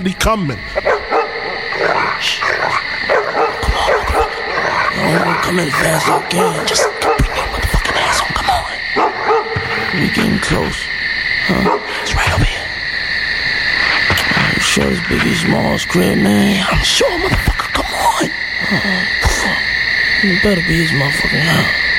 He coming. I'm coming fast as I can. Just bring your motherfucking ass on. Come on. We getting close. Huh? It's right over here. You sure it's Biggie Smalls' crib, man? Yeah, I'm sure, motherfucker. Come on. You better be his motherfucking house.